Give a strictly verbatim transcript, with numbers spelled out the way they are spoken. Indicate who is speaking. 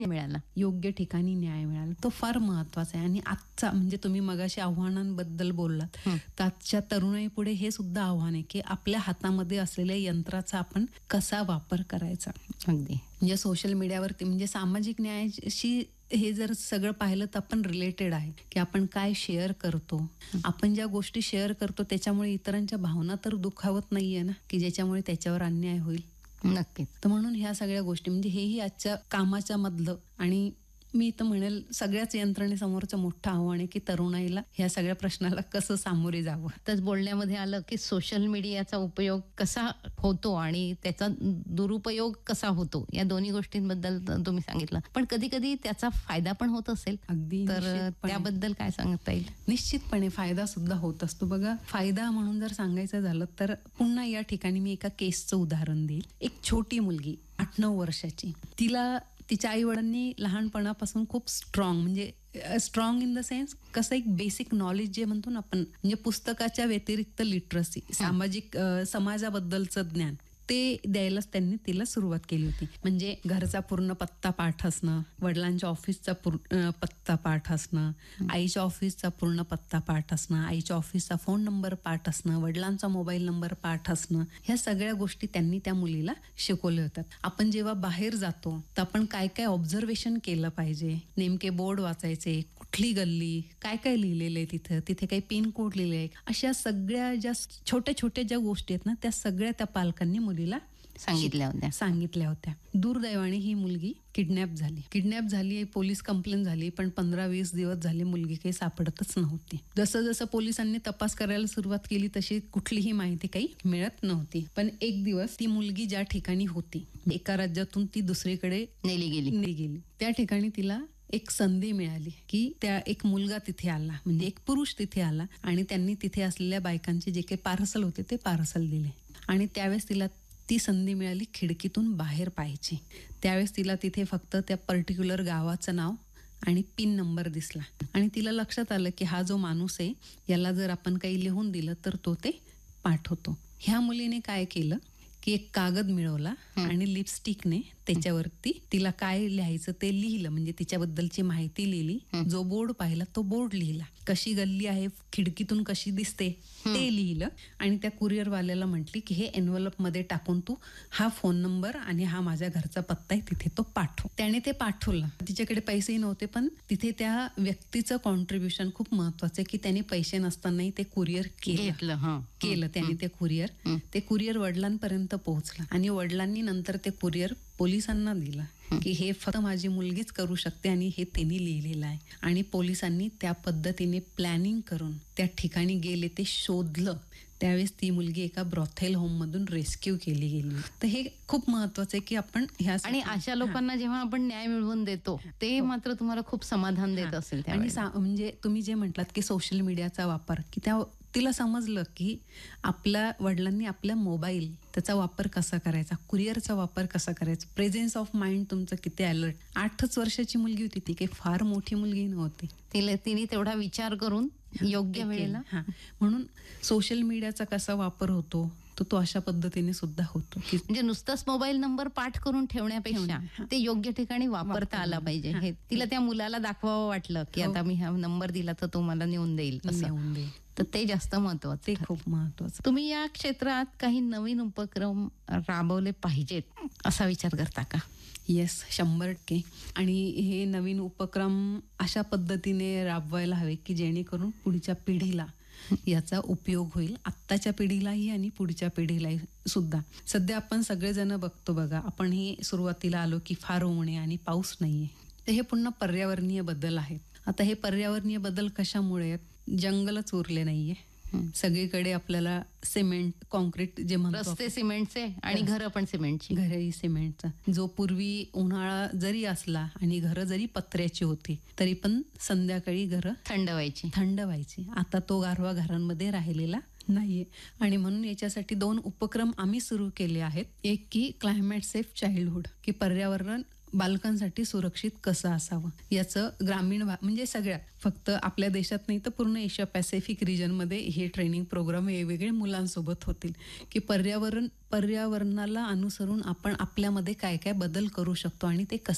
Speaker 1: मिळाला.
Speaker 2: योग्य ठिकाणी न्याय मिळाला. तो फार महत्वाचा आहे. आणि आजचा म्हणजे तुम्ही मगाशी आव्हानांबद्दल बोललात,
Speaker 1: हं.
Speaker 2: तर आजच्या तरुणाईपुढे हे सुद्धा आव्हान आहे की आपल्या हातामध्ये असलेल्या यंत्राचा आपण कसा वापर करायचा.
Speaker 1: अगदी.
Speaker 2: म्हणजे सोशल मीडियावरती म्हणजे सामाजिक न्यायाशी हे जर सगळं पाहिलं तर आपण रिलेटेड आहे की आपण काय शेअर करतो. आपण ज्या गोष्टी शेअर करतो त्याच्यामुळे इतरांच्या भावना तर दुखावत नाहीये ना, की ज्याच्यामुळे त्याच्यावर अन्याय होईल.
Speaker 1: नक्कीच.
Speaker 2: तर म्हणून ह्या सगळ्या गोष्टी म्हणजे हेही आजच्या कामाच्या मधलं आणि मी तर म्हणेल सगळ्याच यंत्रणेसमोरचं मोठं आव्हान आहे की तरुणाईला ह्या सगळ्या प्रश्नाला कसं सामोरे जावं.
Speaker 1: आताच बोलण्यामध्ये आलं की सोशल मीडियाचा उपयोग कसा होतो आणि त्याचा दुरुपयोग कसा होतो, या दोन्ही गोष्टींबद्दल तुम्ही सांगितलं. पण कधी कधी त्याचा फायदा पण होत असेल,
Speaker 2: अगदी
Speaker 1: तर
Speaker 2: निश्चितपणे.
Speaker 1: त्याबद्दल काय सांगता येईल?
Speaker 2: निश्चितपणे फायदा सुद्धा होत असतो. बघा, फायदा म्हणून जर सांगायचं झालं तर पुन्हा या ठिकाणी मी एका केसचं उदाहरण देईल. एक छोटी मुलगी आठ नऊ वर्षाची, तिला तिच्या आई वडिलांनी लहानपणापासून खूप स्ट्रॉंग म्हणजे स्ट्रॉंग इन द सेन्स कसं एक बेसिक नॉलेज जे म्हणतो ना आपण, म्हणजे पुस्तकाच्या व्यतिरिक्त लिटरसी, सामाजिक अ, समाजाबद्दलचं ज्ञान ते द्यायलाच त्यांनी तिला सुरुवात केली होती. म्हणजे घरचा पूर्ण पत्ता पाठ असणं, वडिलांच्या ऑफिसचा पूर्ण पत्ता पाठ असणं, आईच्या ऑफिसचा पूर्ण पत्ता पाठ असणं, आईच्या ऑफिसचा फोन नंबर पाठ असणं, वडिलांचा मोबाईल नंबर पाठ असणं, ह्या सगळ्या गोष्टी त्यांनी त्या मुलीला शिकवल्या होत्या. आपण जेव्हा बाहेर जातो तर आपण काय काय ऑब्झर्वेशन केलं पाहिजे, नेमके बोर्ड वाचायचे, कुठली गल्ली, काय काय लिहिलेलं आहे तिथं, तिथे काही पिन कोड लिहिले आहे, अशा सगळ्या ज्या छोट्या छोट्या ज्या गोष्टी आहेत ना, त्या सगळ्या त्या पालकांनी मुलीला
Speaker 1: सांगितल्या होत्या
Speaker 2: सांगितल्या होत्या. दुर्दैवाने ही मुलगी किडनॅप झाली. किडनॅप झाली, पोलीस कंप्लेंट झाली, पण पंधरा वीस दिवस झाले मुलगी काही सापडतच नव्हती. जसं जसं पोलिसांनी तपास करायला सुरुवात केली तशी कुठलीही माहिती काही मिळत नव्हती. पण एक दिवस ती मुलगी ज्या ठिकाणी होती, एका राज्यातून ती दुसरीकडे
Speaker 1: नेली गेली
Speaker 2: नेली गेली, त्या ठिकाणी तिला एक संधी मिळाली की त्या एक मुलगा तिथे आला, म्हणजे एक पुरुष तिथे आला आणि त्यांनी तिथे असलेल्या बायकांचे जे काही पार्सल होते ते पार्सल दिले. आणि त्यावेळेस तिला ती संधी मिळाली खिडकीतून बाहेर पाहायची. त्यावेळेस तिला तिथे फक्त त्या पर्टिक्युलर गावाचं नाव आणि पिन नंबर दिसला आणि तिला लक्षात आलं की हा जो माणूस आहे याला जर आपण काही लिहून दिलं तर तो ते पाठवतो. ह्या मुलीने काय केलं की एक कागद मिळवला आणि लिपस्टिकने त्याच्यावरती तिला काय लिहायचं ते लिहिलं, म्हणजे तिच्याबद्दलची माहिती लिहिली. जो बोर्ड पाहिला तो बोर्ड लिहिला, कशी गल्ली आहे, खिडकीतून कशी दिसते ते लिहिलं आणि त्या कुरिअरवाल्याला म्हटली की हे एन्व्हलप मध्ये टाकून तू हा फोन नंबर आणि हा माझ्या घरचा पत्ता आहे तिथे तो पाठव. त्याने ते पाठवलं. तिच्याकडे पैसेही नव्हते, पण तिथे त्या व्यक्तीचं कॉन्ट्रीब्युशन खूप महत्वाचं आहे की त्याने पैसे नसतानाही ते कुरिअर केलं केलं त्याने ते कुरिअर ते कुरिअर वडिलांपर्यंत पोहोचलं आणि वडिलांनी नंतर ते कुरिअर पोलिसांना दिलं की हे फक्त माझी मुलगीच करू शकते आणि हे त्यांनी लिहिलेलं आहे. आणि पोलिसांनी त्या पद्धतीने प्लॅनिंग करून त्या ठिकाणी गेले, ते शोधलं. त्यावेळेस ती मुलगी एका ब्रॉथेल होम मधून रेस्क्यू केली गेली. तर हे खूप महत्वाचं आहे की आपण ह्या
Speaker 1: आणि अशा लोकांना जेव्हा आपण न्याय मिळवून देतो ते मात्र तुम्हाला खूप समाधान देत असेल.
Speaker 2: आणि म्हणजे तुम्ही जे म्हटलात की सोशल मीडियाचा वापर, की त्या तिला समजलं की आपल्या वडिलांनी आपल्या मोबाईल त्याचा वापर कसा करायचा, कुरिअरचा वापर कसा करायचा, प्रेझेन्स ऑफ माइंड तुमचं किती अलर्ट. आठच वर्षाची मुलगी होती ती, काही फार मोठी मुलगी नव्हती.
Speaker 1: तिला तिने तेवढा विचार करून योग्य वेळेला.
Speaker 2: हा, म्हणून सोशल मीडियाचा कसा वापर होतो तो तो अशा पद्धतीने सुद्धा होतो की
Speaker 1: म्हणजे नुसताच मोबाईल नंबर पाठ करून ठेवण्यापेक्षा ते योग्य ठिकाणी वापरता आला पाहिजे. हे तिला त्या मुलाला दाखवावं वाटलं की आता मी हा नंबर दिला तर तो मला नेऊन देईल असं, तर ते जास्त महत्वाचं,
Speaker 2: ते खूप महत्वाचं.
Speaker 1: तुम्ही या क्षेत्रात काही नवीन उपक्रम राबवले पाहिजेत असा विचार करता का?
Speaker 2: येस, शंभर टक्के. आणि हे नवीन उपक्रम अशा पद्धतीने राबवायला हवे की जेणेकरून पुढच्या पिढीला याचा उपयोग होईल, आत्ताच्या पिढीलाही आणि पुढच्या पिढीलाही सुद्धा. सध्या आपण सगळेजण बघतो बघा, आपण ही सुरुवातीला आलो की फार ऊन आहे आणि पाऊस नाहीये, तर हे पुन्हा पर्यावरणीय बदल आहेत. आता हे पर्यावरणीय बदल कशामुळे आहेत? जंगलच उरले नाहीये, सगळीकडे आपल्याला सिमेंट, कॉन्क्रीट जे म्हणतो,
Speaker 1: रस्ते सिमेंटचे आणि घरं पण सिमेंटची,
Speaker 2: घरही सिमेंटचं. जो पूर्वी उन्हाळा जरी असला आणि घरं जरी पत्र्याची होती तरी पण संध्याकाळी घरं
Speaker 1: थंड व्हायची
Speaker 2: थंड व्हायची आता तो गारवा घरांमध्ये राहिलेला नाहीये. आणि म्हणून याच्यासाठी दोन उपक्रम आम्ही सुरू केले आहेत. एक की क्लायमेट सेफ चाइल्डहुड, की पर्यावरण बालकांसाठी सुरक्षित कसं असावं याचं ग्रामीण भा म्हणजे सगळ्या, फक्त आपल्या देशात नाही तर पूर्ण एशिया पॅसिफिक रिजनमध्ये हे ट्रेनिंग प्रोग्राम वेगवेगळे मुलांसोबत होतील की पर्यावरण पर्यावरणाला अनुसरून आपण आपल्यामध्ये काय काय बदल करू शकतो आणि ते कसं